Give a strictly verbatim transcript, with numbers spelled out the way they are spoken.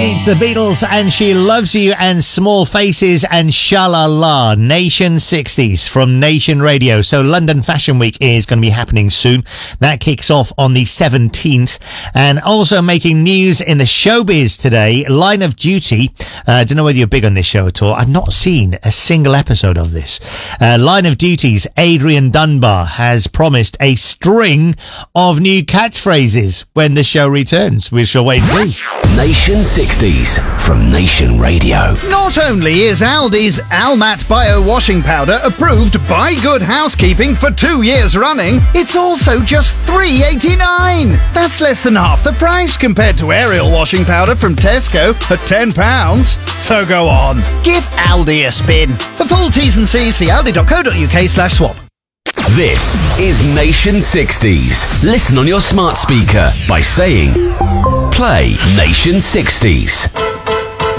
It's the Beatles and She Loves You and Small Faces and Sha-La-La, Nation sixties from Nation Radio. So London Fashion Week is going to be happening soon. That kicks off on the seventeenth. And also making news in the showbiz today, Line of Duty. I uh, don't know whether you're big on this show at all. I've not seen a single episode of this. Uh, Line of Duty's Adrian Dunbar has promised a string of new catchphrases when the show returns. We shall wait and see. Nation sixties from Nation Radio. Not only is Aldi's Almat Bio Washing Powder approved by Good Housekeeping for two years running, it's also just three pounds eighty-nine. That's less than half the price compared to Ariel washing powder from Tesco at ten pounds. So go on, give Aldi a spin. For full T's and C's, see aldi.co.uk slash swap. This is Nation sixties. Listen on your smart speaker by saying, play Nation sixties.